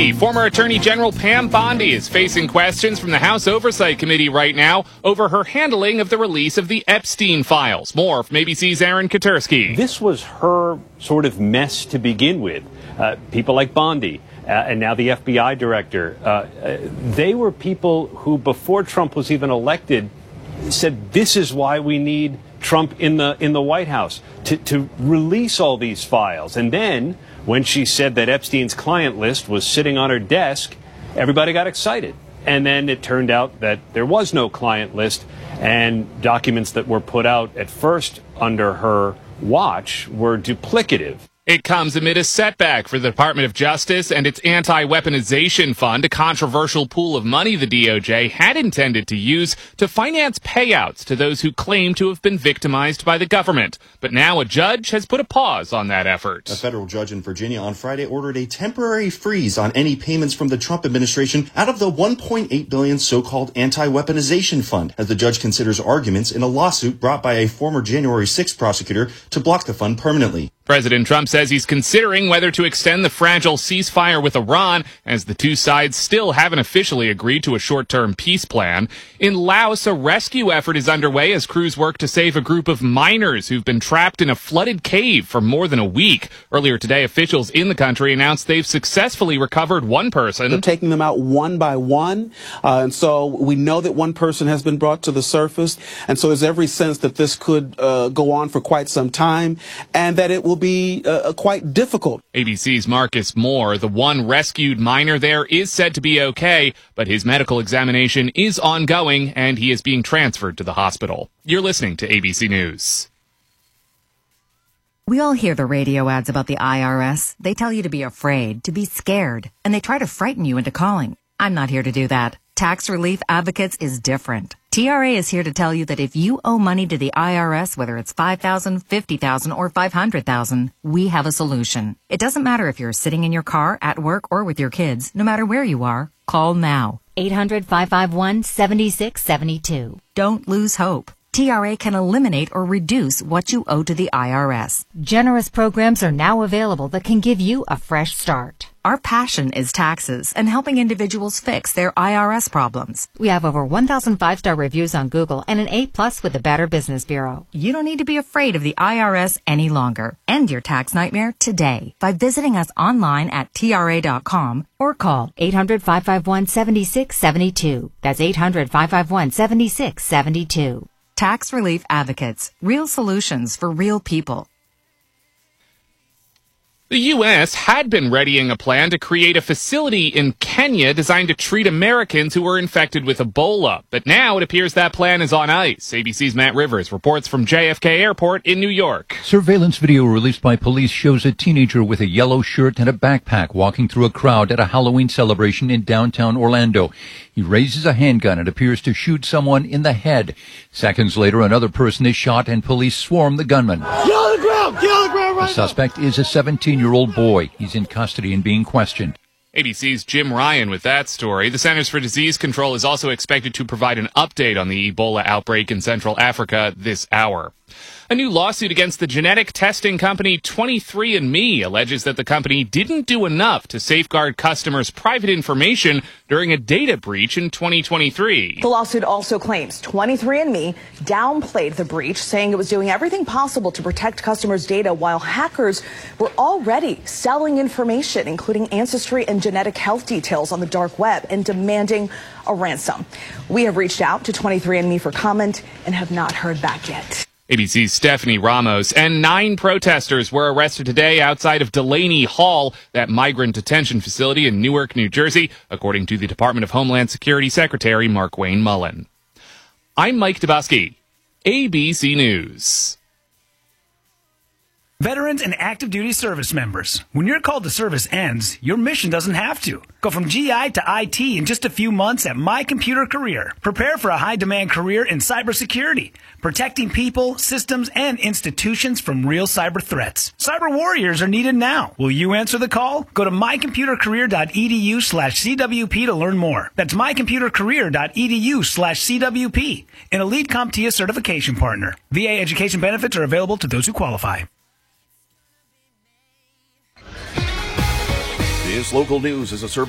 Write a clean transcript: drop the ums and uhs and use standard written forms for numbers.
Katersky. Former Attorney General Pam Bondi is facing questions from the House Oversight Committee right now over her handling of the release of the Epstein files. More from ABC's Aaron Katersky. This was her sort of mess to begin with. People like Bondi and now the FBI director, they were people who, before Trump was even elected, said this is why we need Trump in the White House, to release all these files. And then when she said that Epstein's client list was sitting on her desk, everybody got excited. And then it turned out that there was no client list, and documents that were put out at first under her watch were duplicative. It comes amid a setback for the Department of Justice and its anti-weaponization fund, a controversial pool of money the DOJ had intended to use to finance payouts to those who claim to have been victimized by the government. But now a judge has put a pause on that effort. A federal judge in Virginia on Friday ordered a temporary freeze on any payments from the Trump administration out of the $1.8 billion so-called anti-weaponization fund, as the judge considers arguments in a lawsuit brought by a former January 6th prosecutor to block the fund permanently. President Trump says he's considering whether to extend the fragile ceasefire with Iran, as the two sides still haven't officially agreed to a short-term peace plan. In Laos, a rescue effort is underway as crews work to save a group of miners who've been trapped in a flooded cave for more than a week. Earlier today, officials in the country announced they've successfully recovered one person. They're taking them out one by one, and so we know that one person has been brought to the surface, and so there's every sense that this could go on for quite some time, and that it will be quite difficult. ABC's Marcus Moore, the one rescued miner there, is said to be okay, but his medical examination is ongoing and he is being transferred to the hospital. You're listening to ABC News. We all hear the radio ads about the IRS. They tell you to be afraid, to be scared, and they try to frighten you into calling. I'm not here to do that. Tax Relief Advocates is different. TRA is here to tell you that if you owe money to the IRS, whether it's $5,000, $50,000, or $500,000, we have a solution. It doesn't matter if you're sitting in your car, at work, or with your kids. No matter where you are, call now. 800-551-7672. Don't lose hope. TRA can eliminate or reduce what you owe to the IRS. Generous programs are now available that can give you a fresh start. Our passion is taxes and helping individuals fix their IRS problems. We have over 1,000 5-star reviews on Google and an A+ with the Better Business Bureau. You don't need to be afraid of the IRS any longer. End your tax nightmare today by visiting us online at TRA.com or call 800-551-7672. That's 800-551-7672. Tax Relief Advocates. Real solutions for real people. The U.S. had been readying a plan to create a facility in Kenya designed to treat Americans who were infected with Ebola. But now it appears that plan is on ice. ABC's Matt Rivers reports from JFK Airport in New York. Surveillance video released by police shows a teenager with a yellow shirt and a backpack walking through a crowd at a Halloween celebration in downtown Orlando. He raises a handgun and appears to shoot someone in the head. Seconds later, another person is shot and police swarm the gunman. Get on the ground! Get on the ground right now! The suspect is a 17-year-old boy. He's in custody and being questioned. ABC's Jim Ryan with that story. The Centers for Disease Control is also expected to provide an update on the Ebola outbreak in Central Africa this hour. A new lawsuit against the genetic testing company 23andMe alleges that the company didn't do enough to safeguard customers' private information during a data breach in 2023. The lawsuit also claims 23andMe downplayed the breach, saying it was doing everything possible to protect customers' data while hackers were already selling information, including ancestry and genetic health details on the dark web, and demanding a ransom. We have reached out to 23andMe for comment and have not heard back yet. ABC's Stephanie Ramos and 9 protesters were arrested today outside of Delaney Hall, that migrant detention facility in Newark, New Jersey, according to the Department of Homeland Security Secretary Markwayne Mullin. I'm Mike Dabowski, ABC News. Veterans and active duty service members, when your call to service ends, your mission doesn't have to. Go from GI to IT in just a few months at My Computer Career. Prepare for a high-demand career in cybersecurity, protecting people, systems, and institutions from real cyber threats. Cyber warriors are needed now. Will you answer the call? Go to mycomputercareer.edu/CWP to learn more. That's mycomputercareer.edu/CWP, an elite CompTIA certification partner. VA education benefits are available to those who qualify. This local news is a service